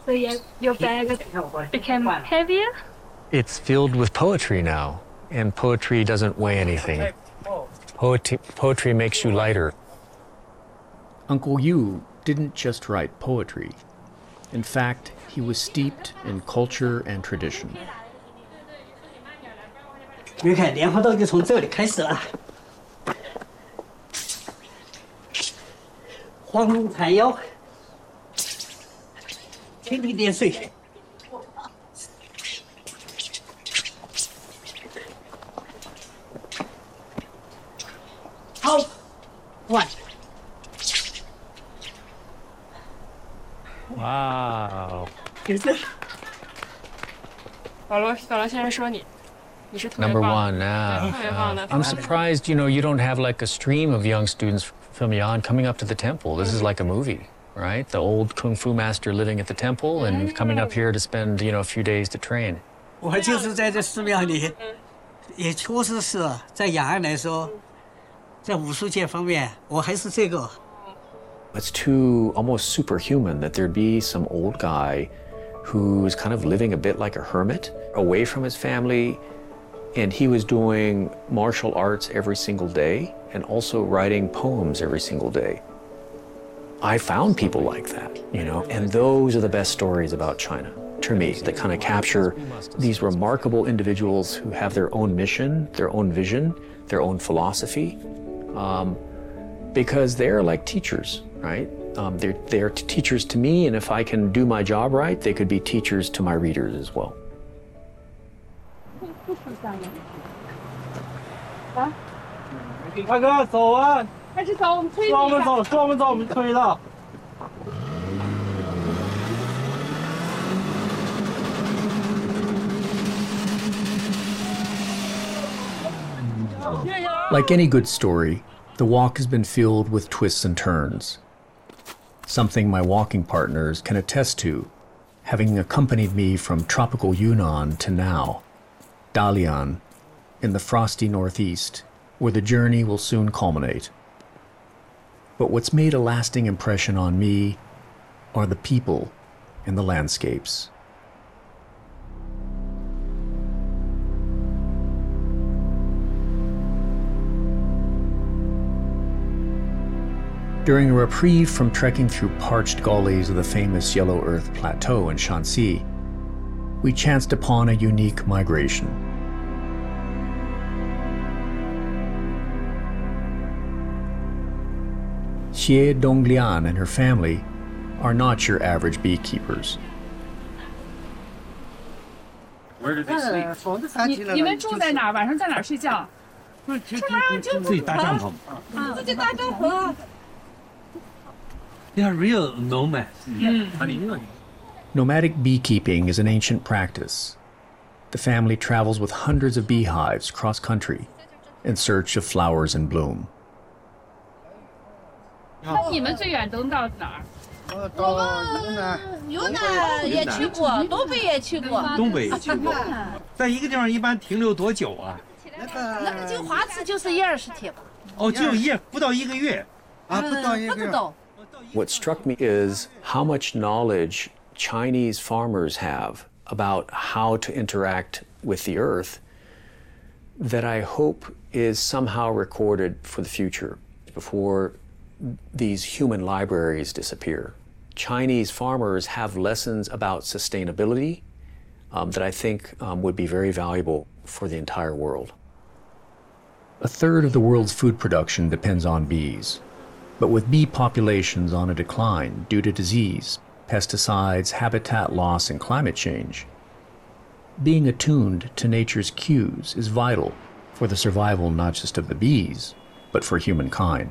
So your bag became heavier? It's filled with poetry now, and poetry doesn't weigh anything. Poetry makes you lighter. Uncle Yu didn't just write poetry. In fact, he was steeped in culture and tradition. 你看，莲花豆就从这里开始了。黄龙缠腰，蜻蜓点水。好，1。 Wow. 保罗先生说你是特别 Number 棒 one 的，特别棒的。 I'm surprised, you don't have like a stream of young students from Yan coming up to the temple. This is like a movie, right? The old kung fu master living at the temple and coming up here to spend, a few days to train. 我就是在这寺庙里，也确实是在雅安来说，在武术界方面，我还是这个。 It's too almost superhuman that there'd be some old guy who's kind of living a bit like a hermit, away from his family, and he was doing martial arts every single day and also writing poems every single day. I found people like that, and those are the best stories about China to me, that kind of capture these remarkable individuals who have their own mission, their own vision, their own philosophy, because they're like teachers, right? They're teachers to me, and if I can do my job right, they could be teachers to my readers as well. 大哥，走啊！ 开始走，我们推说我们走，说我们走，我们推了。 Like any good story, the walk has been filled with twists and turns. Something my walking partners can attest to, having accompanied me from tropical Yunnan to now, Dalian, in the frosty northeast, where the journey will soon culminate. But what's made a lasting impression on me are the people and the landscapes. During a reprieve from trekking through parched gullies of the famous Yellow Earth Plateau in Shanxi, we chanced upon a unique migration. Xie Donglian and her family are not your average beekeepers. Where do they sleep? 你们住在哪儿？晚上在哪儿睡觉？ 自己搭帐篷。 自己搭帐篷。 They are real nomads. Nomadic beekeeping is an ancient practice. The family travels with hundreds of beehives cross-country in search of flowers in bloom. 那你们最远能到哪儿？ 云南也去过，东北也去过。 东北也去过，在一个地方一般停留多久啊？ 那个就花次就是1-20天吧。 哦，只有不到1个月。 啊，不到1个月。 What struck me is how much knowledge Chinese farmers have about how to interact with the earth that I hope is somehow recorded for the future before these human libraries disappear. Chinese farmers have lessons about sustainability that I think would be very valuable for the entire world. A third of the world's food production depends on bees. But with bee populations on a decline due to disease, pesticides, habitat loss, and climate change, being attuned to nature's cues is vital for the survival not just of the bees, but for humankind.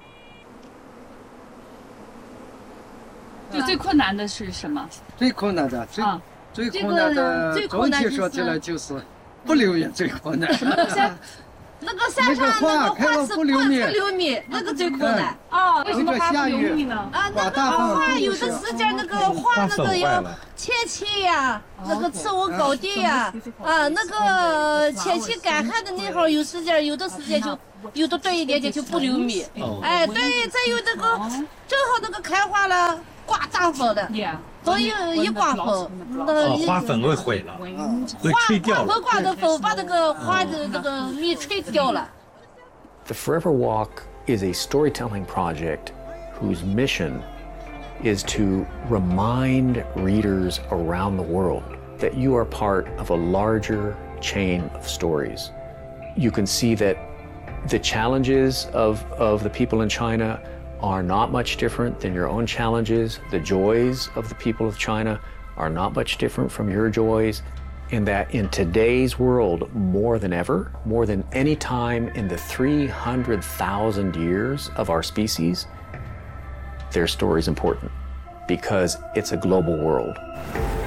最困难的是什么？ 最困难的，最困难的，总体说起来就是不留意最困难。 那个山上那个花是不留米，那个最困难。 哦，为什么花不留米呢？ 啊，那个花有的时间那个花那个要前期呀，那个吃我高地呀，啊，那个前期干旱的那会儿有时间，有的时间就有的对一点点就不留米。哎，对，再有那个正好那个开花了，挂帐篷的， 都一刮风，那花粉会毁了，会吹掉了。 刮的风把这个花的这个米吹掉了。 The Forever Walk is a storytelling project whose mission is to remind readers around the world that you are part of a larger chain of stories. You can see that the challenges of the people in China are not much different than your own challenges. The joys of the people of China are not much different from your joys. And that in today's world, more than ever, more than any time in the 300,000 years of our species, their story is important because it's a global world.